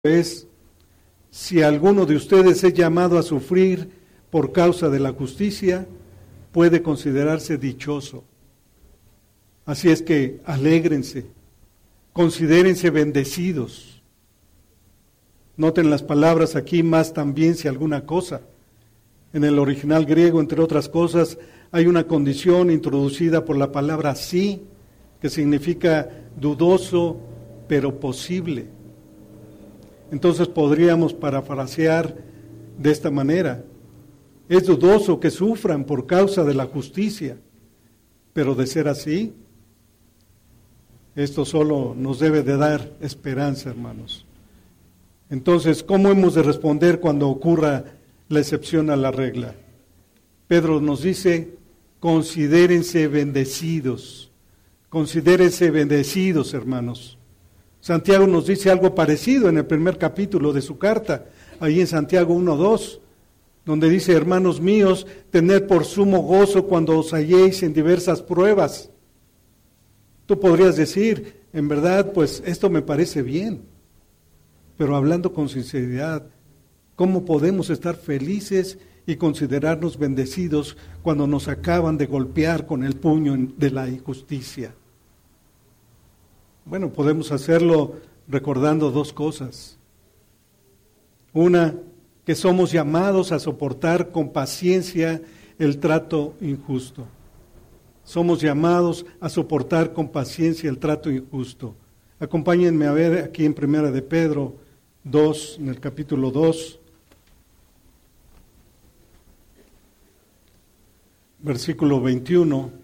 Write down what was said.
es: si alguno de ustedes es llamado a sufrir por causa de la justicia, puede considerarse dichoso. Así es que alégrense, considérense bendecidos. Noten las palabras aquí, más también si alguna cosa. En el original griego, entre otras cosas, hay una condición introducida por la palabra sí, que significa dudoso, pero posible. Entonces podríamos parafrasear de esta manera: es dudoso que sufran por causa de la justicia, pero de ser así, esto solo nos debe de dar esperanza, hermanos. Entonces, ¿cómo hemos de responder cuando ocurra la excepción a la regla? Pedro nos dice: considérense bendecidos. Considérense bendecidos, hermanos. Santiago nos dice algo parecido en el primer capítulo de su carta, ahí en Santiago 1:2, donde dice: hermanos míos, tened por sumo gozo cuando os halléis en diversas pruebas. Tú podrías decir, en verdad, pues esto me parece bien, pero hablando con sinceridad, ¿cómo podemos estar felices y considerarnos bendecidos cuando nos acaban de golpear con el puño de la injusticia? Bueno, podemos hacerlo recordando dos cosas. Una, que somos llamados a soportar con paciencia el trato injusto. Somos llamados a soportar con paciencia el trato injusto. Acompáñenme a ver aquí en Primera de Pedro 2, en el capítulo 2, versículo 21.